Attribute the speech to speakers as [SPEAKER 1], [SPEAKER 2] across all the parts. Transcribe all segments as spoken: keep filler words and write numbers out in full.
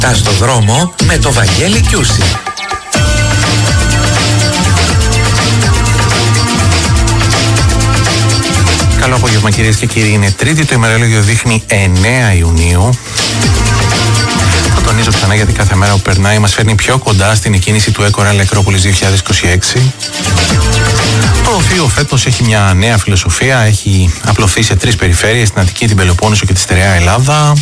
[SPEAKER 1] Τα στο δρόμο με το Βαγγέλη Κιούση.
[SPEAKER 2] Καλό απόγευμα κυρίες και κύριοι, είναι Τρίτη, το ημερολόγιο δείχνει εννέα Ιουνίου. Το τονίζω ξανά γιατί κάθε μέρα που περνάει μας φέρνει πιο κοντά στην εκκίνηση του Eco Rally Ακρόπολης δύο χιλιάδες είκοσι έξι. Το οποίο φέτος έχει μια νέα φιλοσοφία, έχει απλωθεί σε τρεις περιφέρειες, την Αττική, την Πελοπόννησο και τη Στερεά Ελλάδα.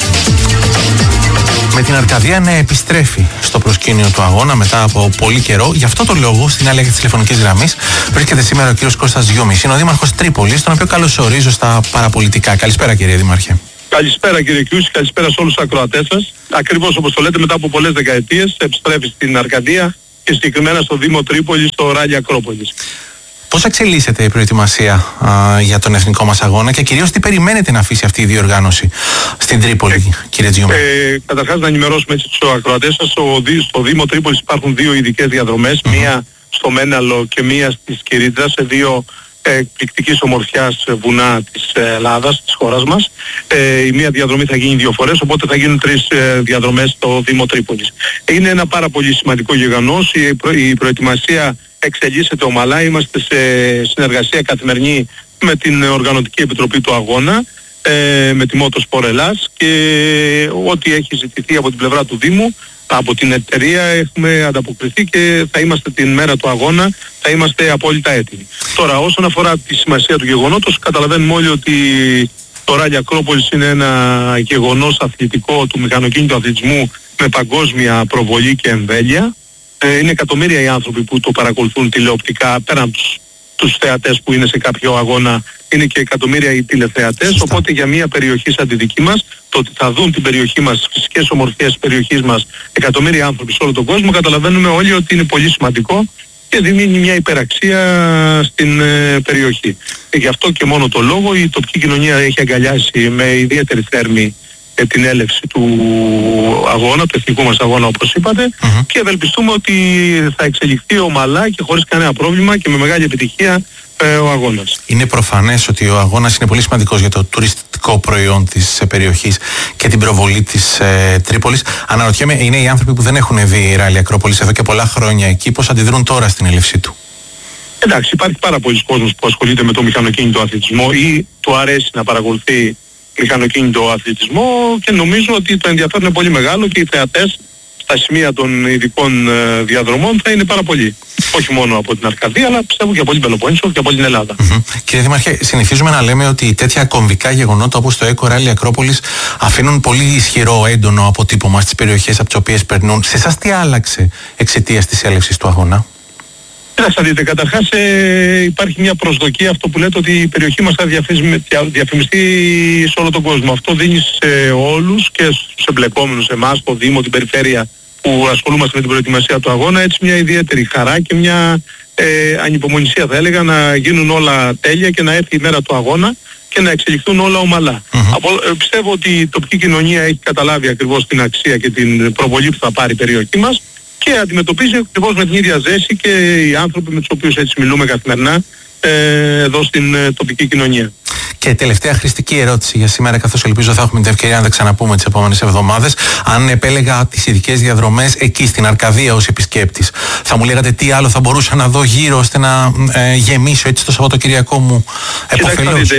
[SPEAKER 2] Με την Αρκαδία να επιστρέφει στο προσκήνιο του αγώνα μετά από πολύ καιρό. Γι' αυτό το λόγο, στην άλλη άκρη της τηλεφωνικής γραμμής βρίσκεται σήμερα ο κύριος Κώστας Γιούμης. Είναι ο Δήμαρχος Τρίπολης, τον οποίο καλωσορίζω στα παραπολιτικά. Καλησπέρα κύριε Δήμαρχε.
[SPEAKER 3] Καλησπέρα κύριε Κιούση, καλησπέρα σε όλους τους ακροατές σας. Ακριβώς όπως το λέτε, μετά από πολλές δεκαετίες επιστρέφει στην Αρκαδία και συγκεκριμένα στο Δήμο Τρίπολης, στο Ράλι Ακρόπολης.
[SPEAKER 2] Πώς εξελίσσεται η προετοιμασία α, για τον εθνικό μας αγώνα και κυρίως τι περιμένετε να αφήσει αυτή η διοργάνωση στην Τρίπολη, ε, κύριε Τζιούμη?
[SPEAKER 3] Ε, καταρχάς να ενημερώσουμε έτσι τους ακροατές σας. Στο, στο Δήμο Τρίπολης υπάρχουν δύο ειδικές διαδρομές, mm-hmm. μία στο Μέναλο και μία στη Σκυρίτιδα, σε δύο εκπληκτικής ομορφιάς βουνά της Ελλάδας, της χώρας μας. Ε, η μία διαδρομή θα γίνει δύο φορές, οπότε θα γίνουν τρεις ε, διαδρομές στο Δήμο Τρίπολης. Είναι ένα πάρα πολύ σημαντικό γεγονός. Η, προ, η προετοιμασία εξελίσσεται ομαλά. Είμαστε σε συνεργασία καθημερινή με την Οργανωτική Επιτροπή του Αγώνα, ε, με τη Motorsport Ελλάς, και ό,τι έχει ζητηθεί από την πλευρά του Δήμου, από την εταιρεία, έχουμε ανταποκριθεί και θα είμαστε την μέρα του αγώνα, θα είμαστε απόλυτα έτοιμοι. Τώρα, όσον αφορά τη σημασία του γεγονότος, καταλαβαίνουμε όλοι ότι το Ράλι Ακρόπολης είναι ένα γεγονός αθλητικό του μηχανοκίνητου αθλητισμού με παγκόσμια προβολή και εμβέλεια. Ε, είναι εκατομμύρια οι άνθρωποι που το παρακολουθούν τηλεοπτικά, πέραν από τους, τους θεατές που είναι σε κάποιο αγώνα, είναι και εκατομμύρια οι τηλεθεατές. Σωστά. Οπότε για μια περιοχή σαν τη δική μας, το ότι θα δουν την περιοχή μας, τις φυσικές ομορφιές της περιοχής μας, εκατομμύρια άνθρωποι σε όλο τον κόσμο, καταλαβαίνουμε όλοι ότι είναι πολύ σημαντικό και δίνει μια υπεραξία στην ε, περιοχή. Και γι' αυτό και μόνο το λόγο η τοπική κοινωνία έχει αγκαλιάσει με ιδιαίτερη θέρμη ε, την έλευση του αγώνα, του εθνικού μας αγώνα όπως είπατε, mm-hmm. και ευελπιστούμε ότι θα εξελιχθεί ομαλά και χωρίς κανένα πρόβλημα και με μεγάλη επιτυχία ο αγώνας.
[SPEAKER 2] Είναι προφανές ότι ο αγώνας είναι πολύ σημαντικός για το τουριστικό προϊόν της περιοχής και την προβολή της ε, Τρίπολης. Αναρωτιέμαι, είναι οι άνθρωποι που δεν έχουν δει Ράλι Ακρόπολης εδώ και πολλά χρόνια εκεί, πώς αντιδρούν τώρα στην έλευσή του?
[SPEAKER 3] Εντάξει, υπάρχει πάρα πολλοί κόσμος που ασχολείται με το μηχανοκίνητο αθλητισμό ή του αρέσει να παρακολουθεί μηχανοκίνητο αθλητισμό, και νομίζω ότι το ενδιαφέρον είναι πολύ μεγάλο και οι θεατές στα σημεία των ειδικών ε, διαδρομών θα είναι πάρα πολλοί. Όχι μόνο από την Αρκαδία, αλλά πιστεύω και από την Πελοπόννησο και από την Ελλάδα.
[SPEAKER 2] Mm-hmm. Κύριε Δήμαρχε, συνηθίζουμε να λέμε ότι τέτοια κομβικά γεγονότα όπως το Eco Rally Ακρόπολης αφήνουν πολύ ισχυρό, έντονο αποτύπωμα στις περιοχές από τις οποίες περνούν. Σε εσάς τι άλλαξε εξαιτίας της έλευσης του αγώνα?
[SPEAKER 3] Κοιτάξτε, δείτε, καταρχάς ε, υπάρχει μια προσδοκία, αυτό που λέτε, ότι η περιοχή μας θα διαφημιστεί σε όλο τον κόσμο. Αυτό δίνει σε όλους και στους εμπλεκόμενους, εμάς, το Δήμο, την περιφέρεια που ασχολούμαστε με την προετοιμασία του αγώνα, έτσι μια ιδιαίτερη χαρά και μια ε, ανυπομονησία, θα έλεγα, να γίνουν όλα τέλεια και να έρθει η μέρα του αγώνα και να εξελιχθούν όλα ομαλά. Mm-hmm. Από, ε, πιστεύω ότι η τοπική κοινωνία έχει καταλάβει ακριβώς την αξία και την προβολή που θα πάρει η περιοχή μας και αντιμετωπίζει ακριβώς με την ίδια ζέση και οι άνθρωποι με τους οποίους έτσι μιλούμε καθημερινά ε, εδώ στην ε, τοπική κοινωνία.
[SPEAKER 2] Και τελευταία χρηστική ερώτηση για σήμερα, καθώς ελπίζω θα έχουμε την ευκαιρία να τα ξαναπούμε τις επόμενες εβδομάδες. Αν επέλεγα τις ειδικές διαδρομές εκεί στην Αρκαδία ως επισκέπτης, θα μου λέγατε τι άλλο θα μπορούσα να δω γύρω ώστε να ε, γεμίσω έτσι το Σαββατοκυριακό μου επωφελώς?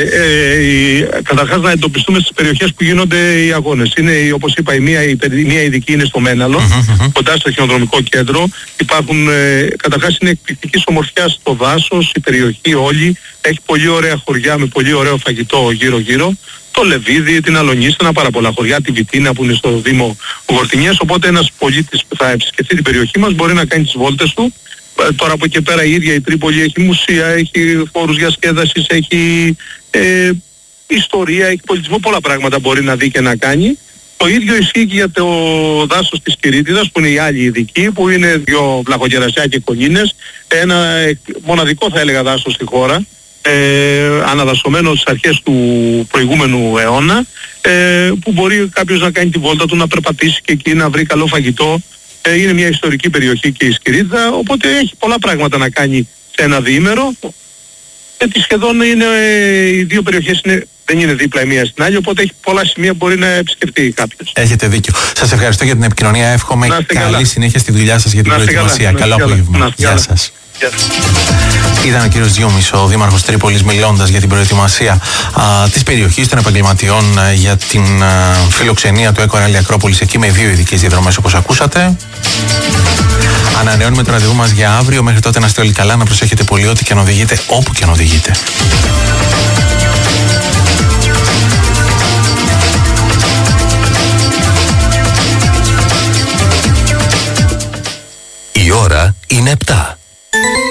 [SPEAKER 3] Ε, καταρχάς να εντοπιστούμε στις περιοχές που γίνονται οι αγώνες. Είναι, όπως είπα, η μία, η, η μία ειδική είναι στο Μέναλο, mm-hmm. κοντά στο χιονοδρομικό κέντρο. Υπάρχουν, ε, καταρχάς είναι εκπληκτικής ομορφιάς το δάσος, η περιοχή όλη. Έχει πολύ ωραία χωριά με πολύ ωραίο φαγητό γύρω-γύρω. Το Λεβίδι, την Αλονίστα, ένα πάρα πολλά χωριά, τη Βιτίνα που είναι στο Δήμο Γορτινιές. Οπότε ένας πολίτης που θα επισκεφτεί την περιοχή μας μπορεί να κάνει τις βόλτες του. Ε, τώρα από εκεί πέρα η ίδια η Τρίπολη έχει μουσεία, έχει χώρους διασκέδασης, έχει ε, ιστορία, έχει πολιτισμό, πολλά πράγματα μπορεί να δει και να κάνει. Το ίδιο ισχύει και για το δάσος της Κυρίτιδας που είναι η άλλη ειδική, που είναι δύο βλαχοκερασιά και κολίνες, ένα μοναδικό θα έλεγα δάσος στη χώρα, ε, αναδασωμένο στις αρχές του προηγούμενου αιώνα, ε, που μπορεί κάποιος να κάνει τη βόλτα του, να περπατήσει και εκεί, να βρει καλό φαγητό. Ε, είναι μια ιστορική περιοχή και η Σκυρίτιδα, οπότε έχει πολλά πράγματα να κάνει σε ένα διήμερο. Γιατί σχεδόν είναι, οι δύο περιοχές είναι δεν είναι δίπλα η μία στην άλλη, οπότε έχει πολλά σημεία που μπορεί να επισκεφτεί κάποιος.
[SPEAKER 2] Έχετε δίκιο. Σας ευχαριστώ για την επικοινωνία. Εύχομαι καλή καλά. συνέχεια στη δουλειά σας για την προετοιμασία. Καλό απόγευμα. Γεια σας. Yeah. Ήταν ο κύριος Διούμης, ο Δήμαρχος Τρίπολης, μιλώντας για την προετοιμασία α, της περιοχής των επαγγελματιών α, για την α, φιλοξενία του Eco Rally Ακρόπολης, εκεί με δύο ειδικές διαδρομές όπως ακούσατε. Ανανεώνουμε το ραντεβού μας για αύριο. Μέχρι τότε να είστε όλοι καλά, να προσέχετε πολύ ό,τι και αν οδηγείτε, όπου και αν οδηγείτε.
[SPEAKER 1] Η ώρα είναι επτά.